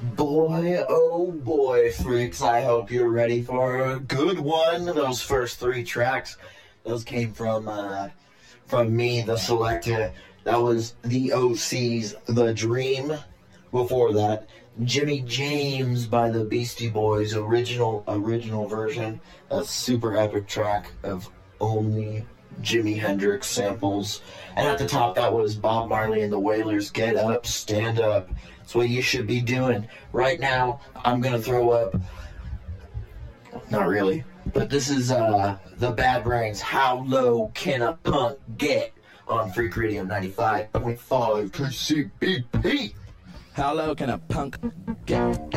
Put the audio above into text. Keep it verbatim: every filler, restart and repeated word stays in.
Boy, oh boy, freaks, I hope you're ready for a good one. Those first three tracks, those came from, uh, from me, the selector. That was the O C's The Dream. Before that, Jimmy James by the Beastie Boys, original, original version. A super epic track of only Jimi Hendrix samples. And at the top, that was Bob Marley and the Wailers, Get Up, Stand Up. That's what you should be doing. Right now, I'm going to throw up. Not really. But this is uh, the Bad Brains, How Low Can a Punk Get? On Freak Radio ninety-five point five K C B P. How low can a punk get?